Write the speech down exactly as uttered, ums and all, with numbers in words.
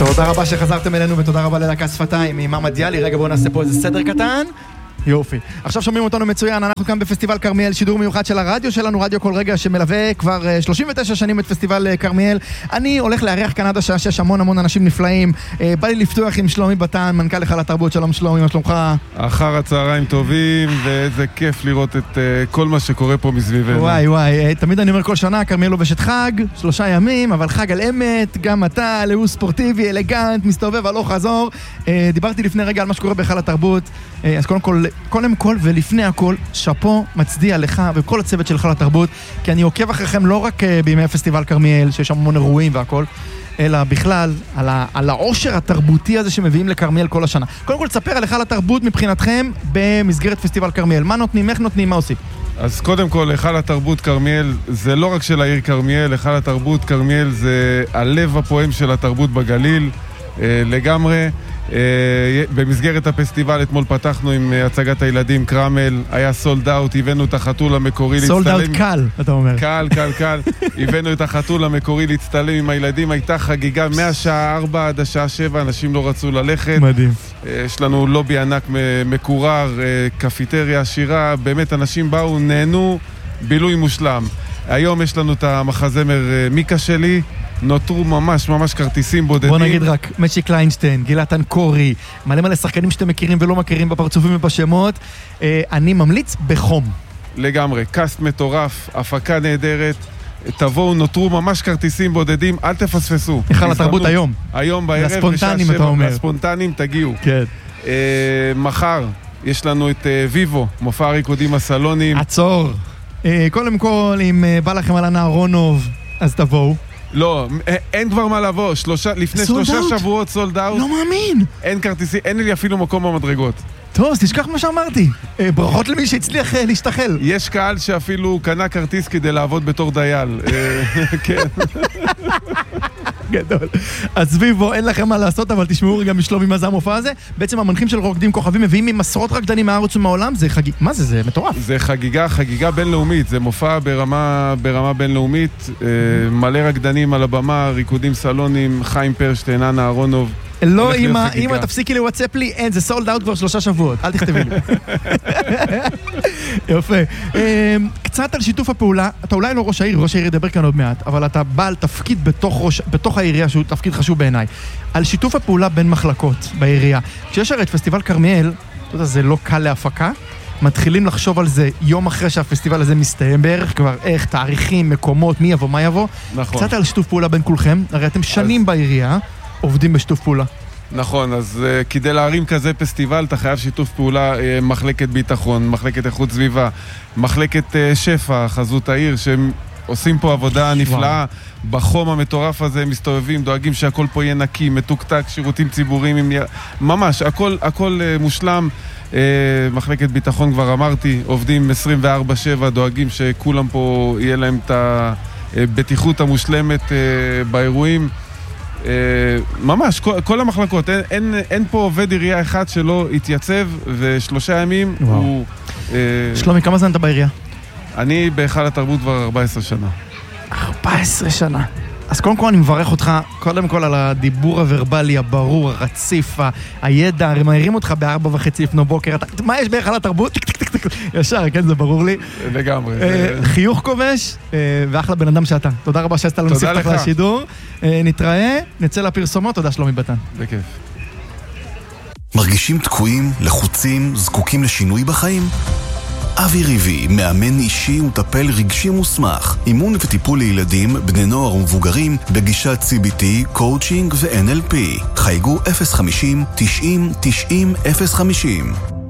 תודה רבה שחזרתם אלינו ותודה רבה ללהקת שפתיים ממעמד יאלי. רגע בואו נעשה פה איזה סדר קטן. יופי. עכשיו שומעים אותנו מצוין, אנחנו כאן בפסטיבל קרמיאל, שידור מיוחד של הרדיו שלנו, רדיו כל רגע, שמלווה כבר שלושים ותשע שנים את פסטיבל קרמיאל. אני הולך לארח קנדה שעה שש, המון המון אנשים נפלאים. בא לי לפתוח עם שלומי בטן, מנכ"ל היכל התרבות. שלום שלומי, מה שלומך? אחר הצהריים טובים, ואיזה כיף לראות את כל מה שקורה פה מסביבנו. וואי וואי, תמיד אני אומר כל שנה, קרמיאל לובשת חג, שלושה ימים, אבל חג על אמת, גם אתה, לאו ספורטיבי, אלגנט, מסתובב, הלוך חזור. דיברתי לפני רגע על מה שקורה בהיכל התרבות. אז קודם כל, קודם כל ולפני הכל, שפו מצדיע לך וכל הצוות של היכל התרבות, כי אני עוקב אחריכם לא רק בימי פסטיבל קרמיאל, שיש שם המון אירועים והכל, אלא בכלל על, ה- על העושר התרבותי הזה שמביאים לקרמיאל כל השנה. קודם כל, תספר על היכל התרבות מבחינתכם במסגרת פסטיבל קרמיאל. מה נותנים, איך נותנים, מה עושים? אז קודם כל, היכל התרבות קרמיאל זה לא רק של העיר קרמיאל, היכל התרבות קרמיאל זה הלב הפועם של התרבות בגליל, אה, לגמרי. Uh, במסגרת הפסטיבל אתמול פתחנו עם uh, הצגת הילדים קרמל, היה סולד אאוט, הבאנו את החתול המקורי להצטלם. סולד אאוט קל, אתה אומר. קל, קל, קל. הבאנו את החתול המקורי להצטלם עם הילדים, הייתה חגיגה מהשעה ארבע עד השעה שבע, אנשים לא רצו ללכת. מדהים. Uh, יש לנו לובי ענק מקורר, uh, קפיטריה עשירה, באמת אנשים באו, נהנו, בילוי מושלם. היום יש לנו את המחזמר uh, מיקה שלי, נותרו ממש ממש כרטיסים בודדים. בוא נגיד רק, מצ'י קליינשטיין, גילתן קורי, מלא מלא שחקנים שאתם מכירים ולא מכירים בפרצופים ובשמות. אה, אני ממליץ בחום. לגמרי, קאסט מטורף, הפקה נהדרת, תבואו, נותרו ממש כרטיסים בודדים, אל תפספסו. היכל התרבות היום. היום בערב, לספונטנים אתה אומר. לספונטנים תגיעו. כן. אה, מחר יש לנו את אה, ויבו, מופע ריקודים הסלונים. עצור. אה, קודם כל, אם אה, בא לכם על הנערונוב, אז תבואו. לא, אין כבר מה לבוא, שלושה, לפני שלושה שבועות סולד אאוט. לא מאמין. אין כרטיסי, אין לי אפילו מקום במדרגות. טוב, אז תשכח מה שאמרתי. ברכות למי שהצליח להשתחל. יש קהל שאפילו קנה כרטיס כדי לעבוד בתור דייל. כן. גדול. אז סביבו, אין לכם מה לעשות, אבל תשמעו רגע משלומי מה זה המופע הזה. בעצם המנחים של רוקדים כוכבים מביאים עם עשרות רקדנים מהארץ ומהעולם. זה חגיג... מה זה? זה מטורף. זה חגיגה, חגיגה בינלאומית. זה מופע ברמה, ברמה בינלאומית. מלא רקדנים על הבמה, ריקודים סלונים, חיים פרשטיין, אנה אהרונוב. לא, אמא, תפסיקי לוואטסאפ לי, אין, זה סולד אאוט כבר שלושה שבועות, אל תכתבי לי. יפה. קצת על שיתוף הפעולה, אתה אולי לא ראש העיר, ראש העיר ידבר כאן עוד מעט, אבל אתה בעל תפקיד בתוך, ראש, בתוך העירייה, שהוא תפקיד חשוב בעיניי. על שיתוף הפעולה בין מחלקות בעירייה. כשיש הרי את פסטיבל קרמיאל, אתה יודע, זה לא קל להפקה, מתחילים לחשוב על זה יום אחרי שהפסטיבל הזה מסתיים בערך, כבר איך, תאריכים, מקומות, מי יבוא, מה יבוא. נכון. קצת על שיתוף פעולה בין כולכם, הרי אתם שנים אז... בעירייה, עובדים בשיתוף פעולה. נכון, אז uh, כדי להרים כזה פסטיבל, אתה חייב שיתוף פעולה, uh, מחלקת ביטחון, מחלקת איכות סביבה, מחלקת uh, שפע, חזות העיר, שהם עושים פה עבודה נפלאה, בחום המטורף הזה, מסתובבים, דואגים שהכל פה יהיה נקי, מתוקתק, שירותים ציבוריים, ממש, הכל, הכל uh, מושלם. Uh, מחלקת ביטחון, כבר אמרתי, עובדים עשרים וארבע שבע, דואגים שכולם פה יהיה להם את הבטיחות המושלמת uh, באירועים. Uh, ממש, כל, כל המחלקות, אין, אין, אין פה עובד עירייה אחד שלא התייצב, ושלושה ימים וואו. הוא... Uh, שלומי, כמה זמן אתה בעירייה? אני בהיכל התרבות כבר ארבע עשרה שנה. ארבע עשרה שנה. אז קודם כל אני מברך אותך, קודם כל על הדיבור הוורבלי, הברור, הרציף, הידע, הרי מהירים אותך בארבע וחצי לפנות בוקר, אתה, מה יש בהיכל התרבות? ישר, כן, זה ברור לי. לגמרי. חיוך כובש, ואחלה בן אדם שאתה. תודה רבה שעשת לנו ספתח לשידור. נתראה, נצא לפרסומות, תודה שלומי בטן. בכיף. מרגישים תקועים, לחוצים, זקוקים לשינוי בחיים? אבי ריבי, מאמן אישי וטפל רגשי מוסמך, אימון וטיפול לילדים, בני נוער ומבוגרים, בגישת סי בי טי, קואוצ'ינג ו-אן אל פי. חייגו אפס חמישים תשעים תשעים אפס חמישים.